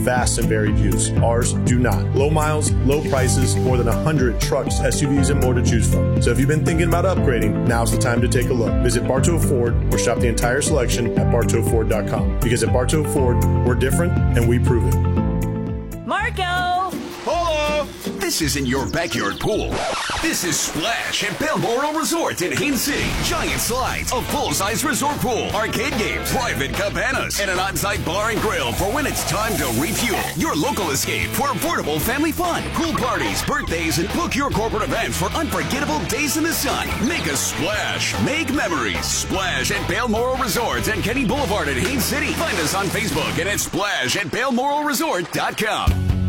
vast and varied use. Ours do not. Low miles, low prices, more than 100 trucks, SUVs, and more to choose from. So if you've been thinking about upgrading, now's the time to take a look. Visit Bartow Ford or shop the entire selection at BartowFord.com. Because at Bartow Ford, we're different and we prove it. Marco! Hello! This isn't your backyard pool. This is Splash at Balmoral Resort in Haines City. Giant slides, a full-size resort pool, arcade games, private cabanas, and an on-site bar and grill for when it's time to refuel. Your local escape for affordable family fun, pool parties, birthdays, and book your corporate events for unforgettable days in the sun. Make a splash. Make memories. Splash at Balmoral Resort and Kenny Boulevard in Haines City. Find us on Facebook and at splash@balmoralresort.com.